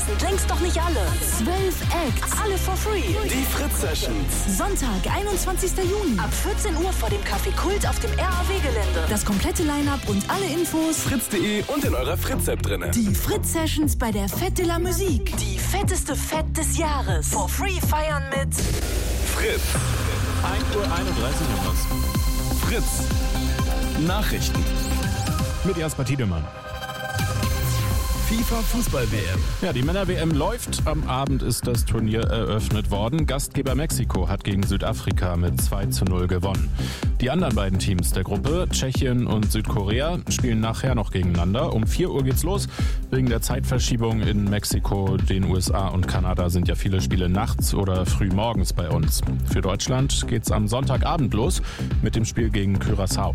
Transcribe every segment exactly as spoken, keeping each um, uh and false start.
sind längst noch nicht alle. Zwölf Acts. Alle for free. Die Fritz Sessions. Sonntag, einundzwanzigster Juni. Ab vierzehn Uhr vor dem Café Kult auf dem R A W-Gelände. Das komplette Line-Up und alle Infos fritz punkt de und in eurer Fritz-App drin. Die Fritz Sessions bei der Fête de la Musique. Die fetteste Fett des Jahres. For free feiern mit Fritz. ein Uhr einunddreißig haben wir's. Fritz. Nachrichten. Mit Jasper Tiedemann. FIFA-Fußball-W M. Ja, die Männer-W M läuft. Am Abend ist das Turnier eröffnet worden. Gastgeber Mexiko hat gegen Südafrika mit zwei zu null gewonnen. Die anderen beiden Teams der Gruppe, Tschechien und Südkorea, spielen nachher noch gegeneinander. Um vier Uhr geht's los. Wegen der Zeitverschiebung in Mexiko, den U S A und Kanada sind ja viele Spiele nachts oder früh morgens bei uns. Für Deutschland geht's am Sonntagabend los mit dem Spiel gegen Curaçao.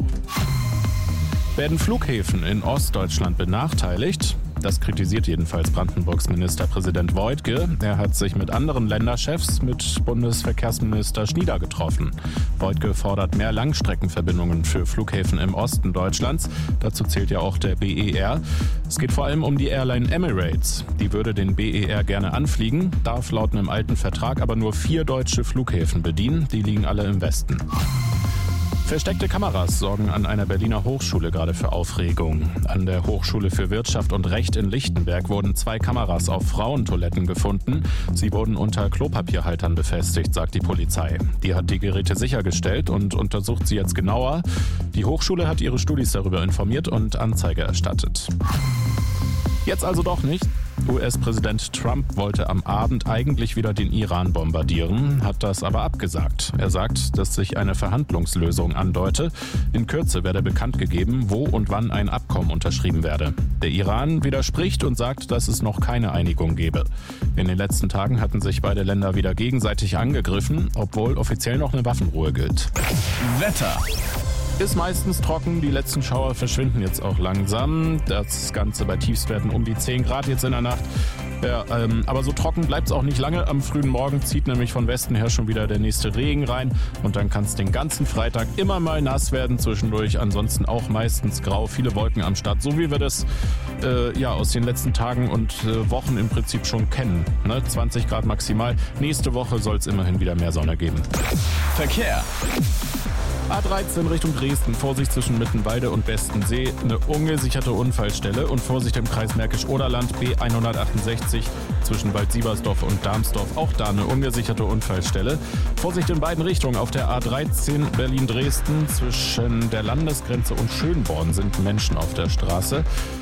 Werden Flughäfen in Ostdeutschland benachteiligt? Das kritisiert jedenfalls Brandenburgs Ministerpräsident Woidke. Er hat sich mit anderen Länderchefs mit Bundesverkehrsminister Schnieder getroffen. Woidke fordert mehr Langstreckenverbindungen für Flughäfen im Osten Deutschlands. Dazu zählt ja auch der B E R. Es geht vor allem um die Airline Emirates. Die würde den B E R gerne anfliegen, darf laut einem alten Vertrag aber nur vier deutsche Flughäfen bedienen. Die liegen alle im Westen. Versteckte Kameras sorgen an einer Berliner Hochschule gerade für Aufregung. An der Hochschule für Wirtschaft und Recht in Lichtenberg wurden zwei Kameras auf Frauentoiletten gefunden. Sie wurden unter Klopapierhaltern befestigt, sagt die Polizei. Die hat die Geräte sichergestellt und untersucht sie jetzt genauer. Die Hochschule hat ihre Studis darüber informiert und Anzeige erstattet. Jetzt also doch nicht. U S-Präsident Trump wollte am Abend eigentlich wieder den Iran bombardieren, hat das aber abgesagt. Er sagt, dass sich eine Verhandlungslösung andeute. In Kürze werde bekannt gegeben, wo und wann ein Abkommen unterschrieben werde. Der Iran widerspricht und sagt, dass es noch keine Einigung gebe. In den letzten Tagen hatten sich beide Länder wieder gegenseitig angegriffen, obwohl offiziell noch eine Waffenruhe gilt. Wetter. Ist meistens trocken, die letzten Schauer verschwinden jetzt auch langsam. Das Ganze bei Tiefstwerten um die zehn Grad jetzt in der Nacht. Ja, ähm, aber so trocken bleibt es auch nicht lange. Am frühen Morgen zieht nämlich von Westen her schon wieder der nächste Regen rein. Und dann kann es den ganzen Freitag immer mal nass werden zwischendurch. Ansonsten auch meistens grau, viele Wolken am Start. So wie wir das äh, ja, aus den letzten Tagen und äh, Wochen im Prinzip schon kennen. Ne? zwanzig Grad maximal. Nächste Woche soll es immerhin wieder mehr Sonne geben. Verkehr. A dreizehn Richtung Dresden, Vorsicht zwischen Mittenwalde und Bestensee, eine ungesicherte Unfallstelle und Vorsicht im Kreis Märkisch-Oderland, B hundertachtundsechzig zwischen Bad Siebersdorf und Darmsdorf, auch da eine ungesicherte Unfallstelle. Vorsicht in beiden Richtungen, auf der A dreizehn Berlin-Dresden zwischen der Landesgrenze und Schönborn sind Menschen auf der Straße.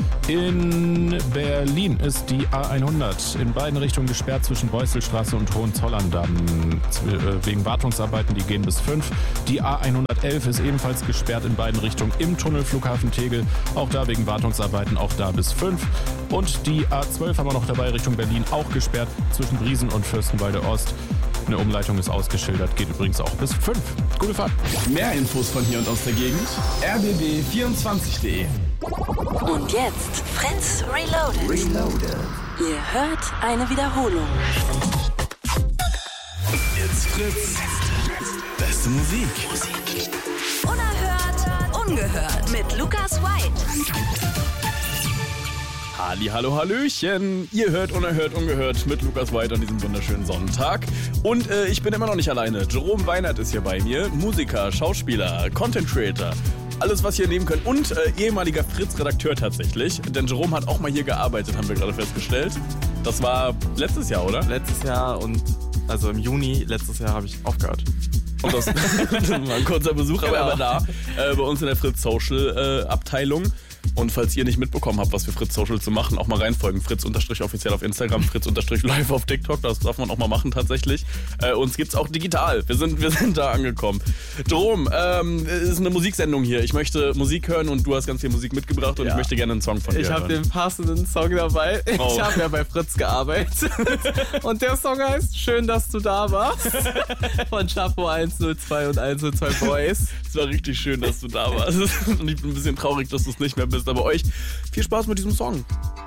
In Berlin ist die A hundert in beiden Richtungen gesperrt zwischen Beusselstraße und Hohenzollern-Damm wegen Wartungsarbeiten, die gehen bis fünf. Die A hundertelf ist ebenfalls gesperrt in beiden Richtungen im Tunnel Flughafen Tegel, auch da wegen Wartungsarbeiten, auch da bis fünf. Und die A zwölf haben wir noch dabei, Richtung Berlin, auch gesperrt zwischen Briesen und Fürstenwalde Ost. Eine Umleitung ist ausgeschildert, geht übrigens auch bis fünf. Gute Fahrt. Mehr Infos von hier und aus der Gegend. r b b vierundzwanzig punkt de. Und jetzt Fritz Reloaded. Reloaded. Ihr hört eine Wiederholung. It's Fritz. Beste Musik. Unerhört, ungehört mit Lukas White. Halli, hallo, hallöchen. Ihr hört Unerhört, ungehört mit Lukas White an diesem wunderschönen Sonnentag. Und äh, ich bin immer noch nicht alleine. Jerome Weinert ist hier bei mir. Musiker, Schauspieler, Content Creator. Alles, was ihr nehmen könnt. Und äh, ehemaliger Fritz-Redakteur tatsächlich. Denn Jerome hat auch mal hier gearbeitet, haben wir gerade festgestellt. Das war letztes Jahr, oder? Letztes Jahr und also im Juni letztes Jahr habe ich aufgehört. Und das, das war ein kurzer Besuch, aber genau. er war da äh, bei uns in der Fritz Social äh, Abteilung. Und falls ihr nicht mitbekommen habt, was für Fritz Social zu machen, auch mal reinfolgen. Fritz-offiziell auf Instagram, Fritz-live auf TikTok. Das darf man auch mal machen tatsächlich. Äh, uns gibt's auch digital. Wir sind, wir sind da angekommen. Jerome, ähm, ist eine Musiksendung hier. Ich möchte Musik hören und du hast ganz viel Musik mitgebracht und ja. ich möchte gerne einen Song von dir ich hören. Ich habe den passenden Song dabei. Ich oh. habe ja bei Fritz gearbeitet. Und der Song heißt Schön, dass du da warst. Von Chapo hundertzwei und hundertzwei Boys. Es war richtig schön, dass du da warst. Und ich bin ein bisschen traurig, dass du es nicht mehr bist. Aber euch viel Spaß mit diesem Song.